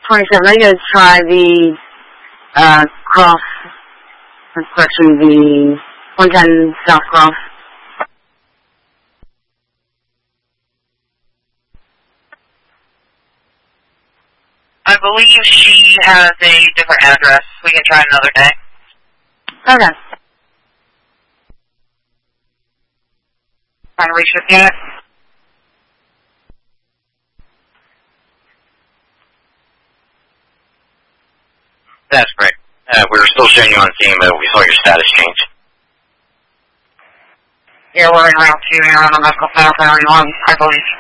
27. I'm going to try the cross inspection, the 110 South Cross. I believe she has a different address. We can try another day. Okay. Trying to reach this unit. That's great. We were still showing you on scene, but we saw your status change. Yeah, we're in route 2 here on the medical path, area 1, I believe.